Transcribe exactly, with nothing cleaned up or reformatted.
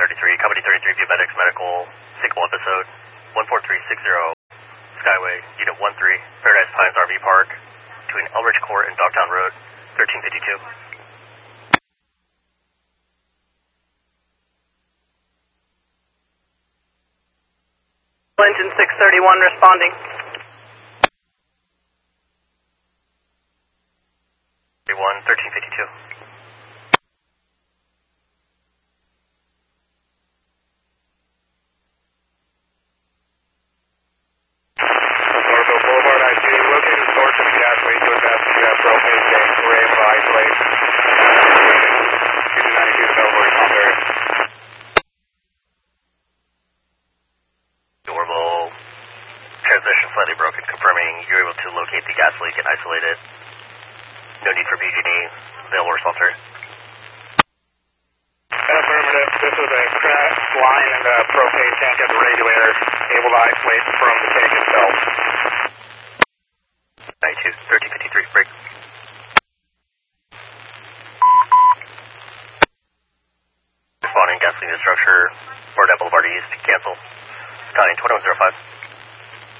thirty-three, Company thirty-three, Biomedics Medical, signal episode, one four three six zero, Skyway, Unit one three, Paradise Pines R V Park, between Elridge Court and Dogtown Road, thirteen fifty-two. Engine six thirty-one responding. thirty-one, thirteen fifty-two. Orville Boulevard, I see located source of gas leak to investigate propane tank. We're able to isolate. two ninety-two Bellevue response area. Orville, transmission slightly broken, confirming you're able to locate the gas leak and isolate it. No need for P G D, available response area. Affirmative. This is a cracked line in the propane tank at the regulator, able to isolate from the tank itself. ninety-two, thirteen fifty-three, break. Responding, gasoline to structure, Burnett Boulevard East, cancel. Counting twenty-one oh five.